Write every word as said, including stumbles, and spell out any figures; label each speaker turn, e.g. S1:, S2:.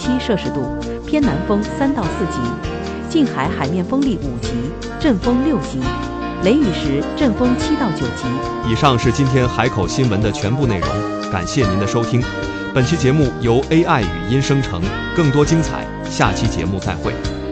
S1: 七摄氏度，偏南风三到四级，近海海面风力五级，阵风六级，雷雨时阵风七到九级。
S2: 以上是今天海口新闻的全部内容，感谢您的收听。本期节目由 A I 语音生成，更多精彩，下期节目再会。